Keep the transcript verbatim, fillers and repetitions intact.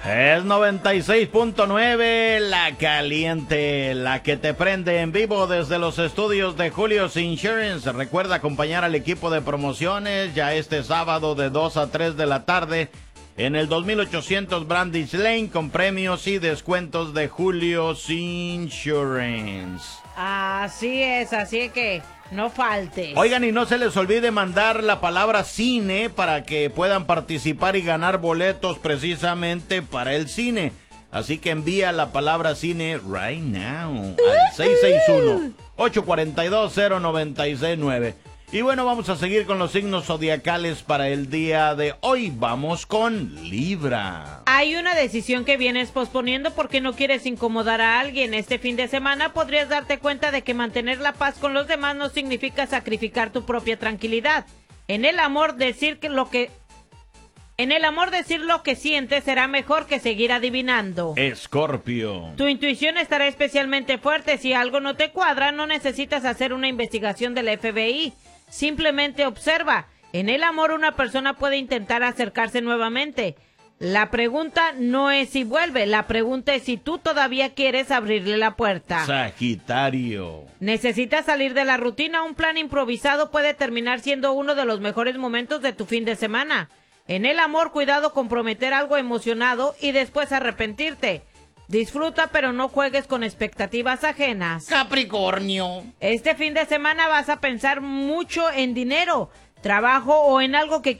Es noventa y seis punto nueve, la caliente, la que te prende en vivo desde los estudios de Julio's Insurance. Recuerda acompañar al equipo de promociones ya este sábado de dos a tres de la tarde en el dos mil ochocientos Brandis Lane con premios y descuentos de Julio's Insurance. Así es, así que no falte. Oigan, y no se les olvide mandar la palabra cine para que puedan participar y ganar boletos precisamente para el cine. Así que envía la palabra cine right now al seis seis uno, ocho cuatro dos, cero nueve seis nueve. Y bueno, vamos a seguir con los signos zodiacales para el día de hoy. Vamos con Libra. Hay una decisión que vienes posponiendo porque no quieres incomodar a alguien. Este fin de semana podrías darte cuenta de que mantener la paz con los demás no significa sacrificar tu propia tranquilidad. En el amor decir que lo que En el amor decir lo que sientes será mejor que seguir adivinando. Escorpio. Tu intuición estará especialmente fuerte. Si algo no te cuadra, no necesitas hacer una investigación del F B I. Simplemente observa. En el amor una persona puede intentar acercarse nuevamente. La pregunta no es si vuelve, la pregunta es si tú todavía quieres abrirle la puerta. Sagitario. Necesitas salir de la rutina. Un plan improvisado puede terminar siendo uno de los mejores momentos de tu fin de semana. En el amor, cuidado con prometer algo emocionado y después arrepentirte. Disfruta, pero no juegues con expectativas ajenas. Capricornio. Este fin de semana vas a pensar mucho en dinero, trabajo o en algo que